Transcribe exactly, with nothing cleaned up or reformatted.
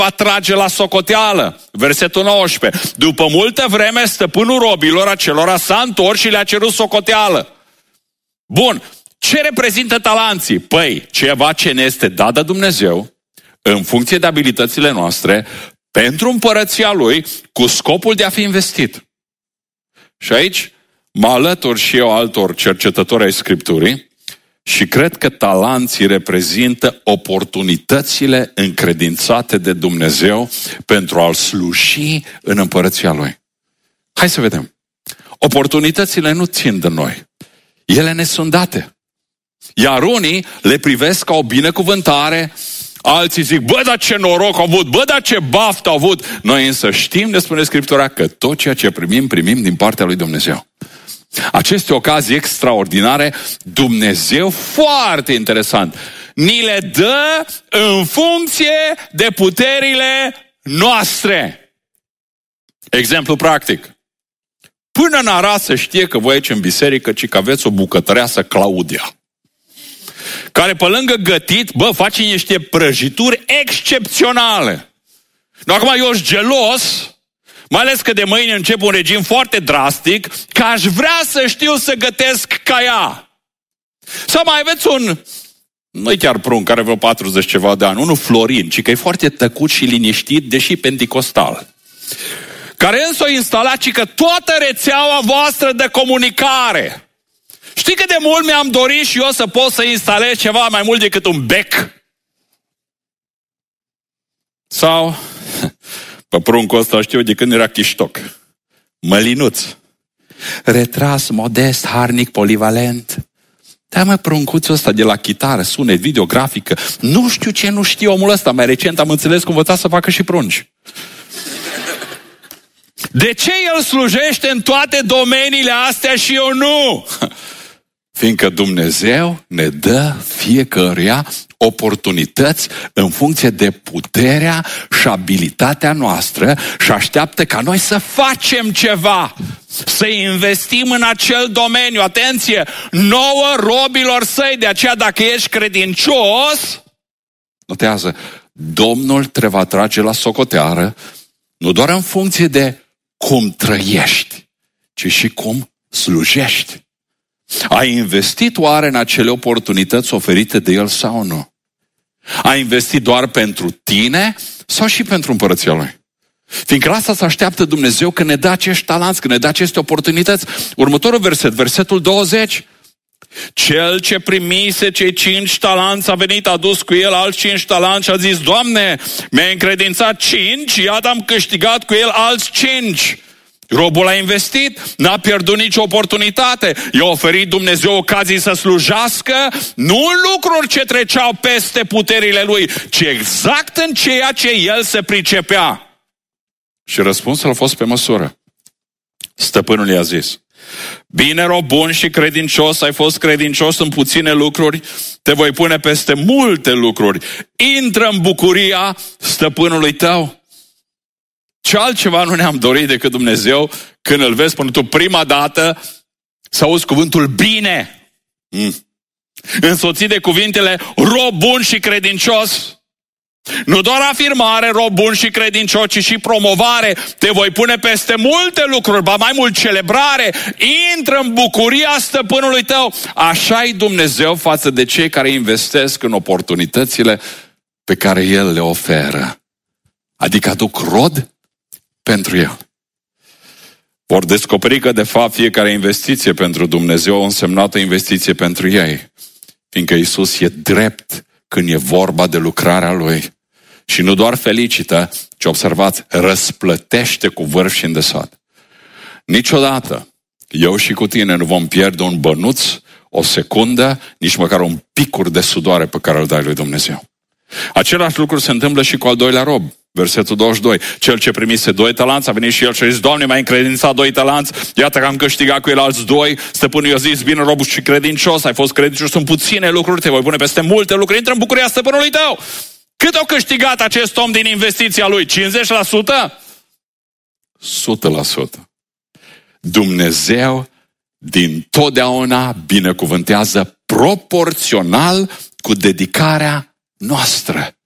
va trage la socoteală. Versetul nouăsprezece. După multă vreme, stăpânul robilor acelora s-a întors și le-a cerut socoteală. Bun. Ce reprezintă talanții? Păi, ceva ce ne este dat de Dumnezeu, în funcție de abilitățile noastre, pentru împărăția Lui, cu scopul de a fi investit. Și aici mă alătur și eu altor cercetători ai Scripturii și cred că talanții reprezintă oportunitățile încredințate de Dumnezeu pentru a-L sluji în împărăția Lui. Hai să vedem. Oportunitățile nu țin de noi. Ele ne sunt date. Iar unii le privesc ca o binecuvântare, alții zic, bă, dar ce noroc au avut, bă, dar ce baftă au avut. Noi însă știm, ne spune Scriptura, că tot ceea ce primim, primim din partea lui Dumnezeu. Aceste ocazii extraordinare, Dumnezeu, foarte interesant, ni le dă în funcție de puterile noastre. Exemplu practic. Până în Arad să știe că voi aici în biserică, ci că aveți o bucătăreasă Claudia, care pe lângă gătit, bă, face niște prăjituri excepționale. Nu, acum eu sunt gelos, mai ales că de mâine încep un regim foarte drastic, că aș vrea să știu să gătesc ca ea. Sau mai aveți un, nu-i chiar prunc, care vreo patruzeci ceva de ani, unul Florin, ci că e foarte tăcut și liniștit, deși penticostal, care însă o instalat, ci că toată rețeaua voastră de comunicare. Știi cât de mult mi-am dorit și eu să pot să instalez ceva mai mult decât un bec? Sau, pe pruncul ăsta știu de când era chiștoc. Mălinuț. Retras, modest, harnic, polivalent. Da, mă, pruncuțul ăsta de la chitară, sunet, videografică. Nu știu ce nu știu omul ăsta. Mai recent am înțeles că învăța să facă și prunci. De ce el slujește în toate domeniile astea și eu nu? Fiindcă Dumnezeu ne dă fiecăruia oportunități în funcție de puterea și abilitatea noastră și așteaptă ca noi să facem ceva, să investim în acel domeniu. Atenție, nouă robilor săi, de aceea dacă ești credincios, notează, Domnul te va trage la socoteală, nu doar în funcție de cum trăiești, ci și cum slujești. Ai investit oare în acele oportunități oferite de El sau nu? Ai investit doar pentru tine sau și pentru împărăția Lui? Fiindcă la asta se așteaptă Dumnezeu când ne dă acești talanți, când ne dă aceste oportunități. Următorul verset, versetul douăzeci. Cel ce primise cei cinci talanți a venit, a dus cu el alți cinci talanți și a zis, Doamne, mi-ai încredințat cinci, iată am câștigat cu el alți cinci. Robul a investit, n-a pierdut nicio oportunitate, i-a oferit Dumnezeu ocazii să slujească, nu în lucruri ce treceau peste puterile lui, ci exact în ceea ce el se pricepea. Și răspunsul a fost pe măsură. Stăpânul i-a zis, bine, rob bun și credincios, ai fost credincios în puține lucruri, te voi pune peste multe lucruri. Intră în bucuria stăpânului tău. Ce altceva nu ne-am dorit decât Dumnezeu când îl vezi până tu prima dată să auzi cuvântul bine. Mm. Însoțit de cuvintele rob bun și credincios. Nu doar afirmare, rob bun și credincios, ci și promovare. Te voi pune peste multe lucruri, ba mai mult celebrare. Intră în bucuria stăpânului tău. Așa-i Dumnezeu față de cei care investesc în oportunitățile pe care El le oferă. Adică aduc rod pentru El. Vor descoperi că de fapt fiecare investiție pentru Dumnezeu a însemnat o investiție pentru ei. Fiindcă Iisus e drept când e vorba de lucrarea Lui. Și nu doar felicită, ci observați, răsplătește cu vârf și îndesat. Niciodată eu și cu tine nu vom pierde un bănuț, o secundă, nici măcar un picur de sudoare pe care îl dai lui Dumnezeu. Același lucru se întâmplă și cu al doilea rob. Versetul douăzeci și doi. Cel ce primise doi talanți a venit și el și a zis, Doamne, m-ai încredințat doi talanți, iată că am câștigat cu el alți doi. Stăpânul i-a zis, bine, robul și credincios, ai fost credincios în puține lucruri, te voi pune peste multe lucruri, intră în bucuria stăpânului tău. Cât a câștigat acest om din investiția lui? cincizeci la sută? o sută la sută. Dumnezeu din totdeauna binecuvântează proporțional cu dedicarea noastră.